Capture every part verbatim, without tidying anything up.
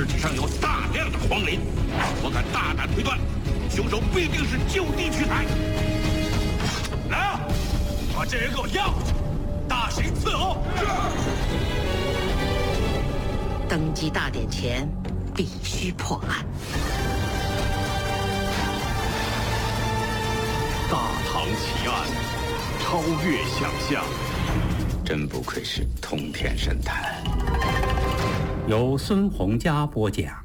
尸体上有大量的黄磷，我敢大胆推断，凶手必定是就地取材。来啊，把这人给我押回去，大刑伺候。 登基大典前，必须破案。 大唐奇案，超越想象。 真不愧是通天神探。 由孙洪佳播讲。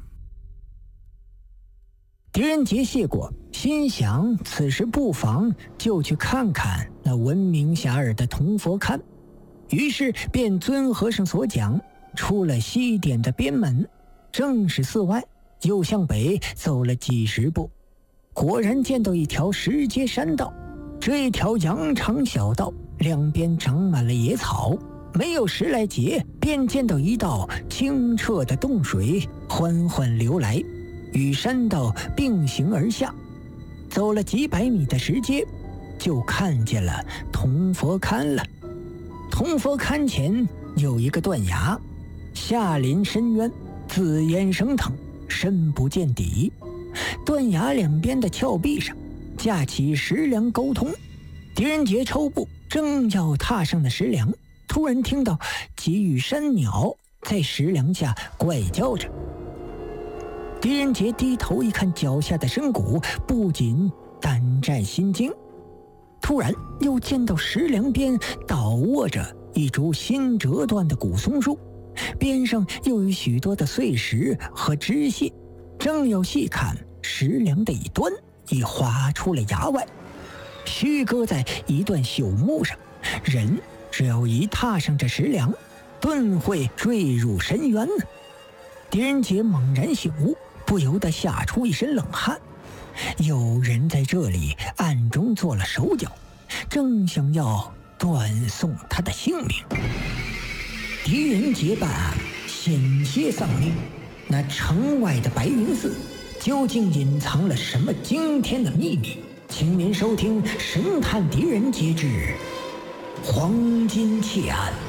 狄仁杰谢过，心想此时不妨就去看看那闻名遐迩的铜佛龛，于是便遵和尚所讲，出了西点的边门，正是寺外，又向北走了几十步，果然见到一条石阶山道。这一条羊肠小道两边长满了野草，没有十来节便见到一道清澈的洞水缓缓流来，与山道并行而下。走了几百米的石阶，就看见了铜佛龛了。铜佛龛前有一个断崖，下临深渊，紫烟升腾，深不见底。断崖两边的峭壁上架起石梁沟通。狄仁杰抽步正要踏上的石梁，突然听到几羽山鸟在石梁下怪叫着。狄仁杰低头一看脚下的深谷，不禁胆战心惊。突然又见到石梁边倒卧着一株新折断的古松树，边上又有许多的碎石和枝屑，正要细看，石梁的一端已划出了崖外，虚搁在一段朽木上，人只要一踏上这石梁，顿会坠入深渊呢。狄仁杰猛然醒悟，不由得吓出一身冷汗。有人在这里暗中做了手脚，正想要断送他的性命。狄仁杰办案，险些丧命。那城外的白云寺究竟隐藏了什么惊天的秘密？请您收听《神探狄仁杰之黄金窃案》。